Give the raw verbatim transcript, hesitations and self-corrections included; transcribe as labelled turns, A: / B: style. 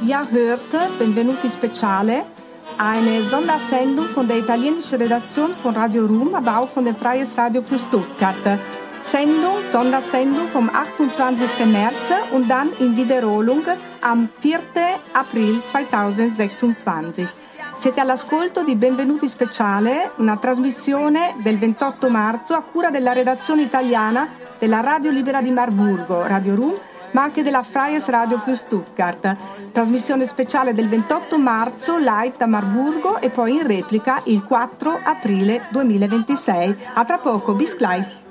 A: Ihr hört Benvenuti Speziale, eine Sondersendung von der italienischen Redaktion von Radio Rum, aber auch von der Freies Radio für Stuttgart. Sendung, Sondersendung vom achtundzwanzigsten März und dann in Wiederholung am vierten April zweitausendsechsundzwanzig. Siete all'ascolto di Benvenuti Speciale, una trasmissione del ventotto marzo a cura della redazione italiana della Radio Libera di Marburgo, Radio Rum, ma anche della Freies Radio für Stuttgart. Trasmissione speciale del ventotto marzo live da Marburgo e poi in replica il quattro aprile duemilaventisei. A tra poco, bis gleich!